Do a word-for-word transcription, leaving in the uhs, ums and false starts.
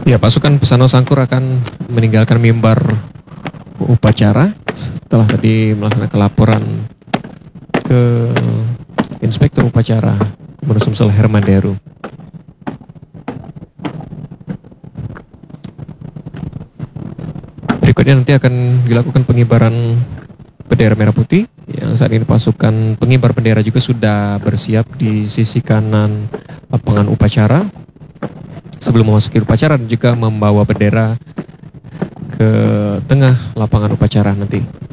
Ya, pasukan Pesano Sangkur akan meninggalkan mimbar upacara setelah tadi melaksanakan laporan ke Inspektur Upacara Gubernur Sumsel Herman Deru. Berikutnya nanti akan dilakukan pengibaran bendera merah putih, yang saat ini pasukan pengibar bendera juga sudah bersiap di sisi kanan lapangan upacara sebelum memasuki upacara, dan juga membawa bendera ke tengah lapangan upacara nanti.